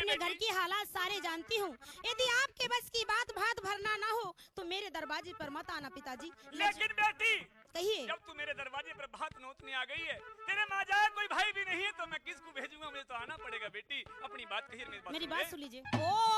अपने घर की हालात सारे जानती हूँ। यदि आपके बस की बात भात भरना ना हो तो मेरे दरवाजे पर मत आना पिताजी। लेकिन बेटी कहिए। जब तू मेरे दरवाजे पर भात नोचने आ गई है, तेरे माँ जाए कोई भाई भी नहीं है तो मैं किसको भेजूंगा? मुझे तो आना पड़ेगा बेटी। अपनी बात कहिए, मेरी बात मेरी सुन बात ले। सुन लीजिए। ओ